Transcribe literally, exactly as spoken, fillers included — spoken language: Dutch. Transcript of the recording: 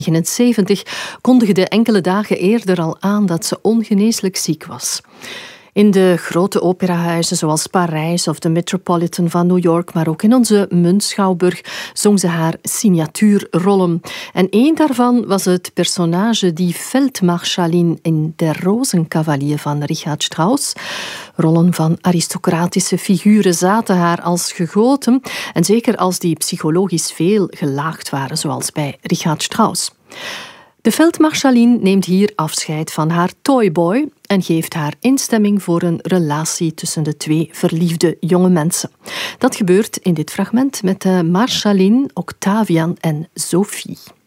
negenenzeventig kondigde enkele dagen eerder al aan dat ze ongeneeslijk ziek was. In de grote operahuizen zoals Parijs of de Metropolitan van New York, maar ook in onze Muntschouwburg, zong ze haar signatuurrollen. En één daarvan was het personage die Feldmarschallin in Der Rosenkavalier van Richard Strauss. Rollen van aristocratische figuren zaten haar als gegoten, en zeker als die psychologisch veel gelaagd waren, zoals bij Richard Strauss. De Feldmarschallin neemt hier afscheid van haar toyboy en geeft haar instemming voor een relatie tussen de twee verliefde jonge mensen. Dat gebeurt in dit fragment met de Marschallin, Octavian en Sophie.